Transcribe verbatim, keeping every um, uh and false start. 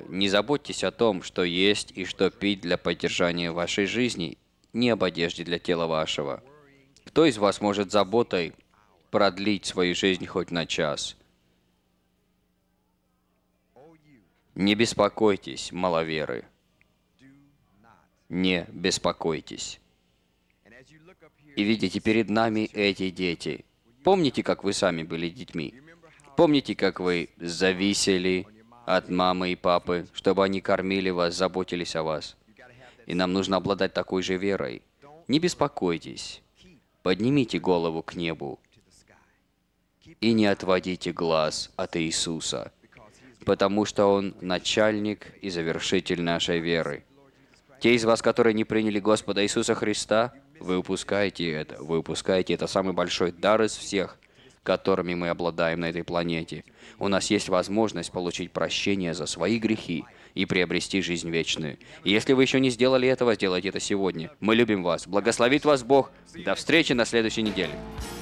Не заботьтесь о том, что есть и что пить для поддержания вашей жизни, не об одежде для тела вашего. Кто из вас может заботой продлить свою жизнь хоть на час? Не беспокойтесь, маловеры. Не беспокойтесь. И видите, перед нами эти дети. Помните, как вы сами были детьми? Помните, как вы зависели от мамы и папы, чтобы они кормили вас, заботились о вас? И нам нужно обладать такой же верой. Не беспокойтесь. Поднимите голову к небу и не отводите глаз от Иисуса, потому что Он начальник и завершитель нашей веры. Те из вас, которые не приняли Господа Иисуса Христа, вы упускаете это. Вы упускаете это самый большой дар из всех, которыми мы обладаем на этой планете. У нас есть возможность получить прощение за свои грехи и приобрести жизнь вечную. И если вы еще не сделали этого, сделайте это сегодня. Мы любим вас. Благословит вас Бог. До встречи на следующей неделе.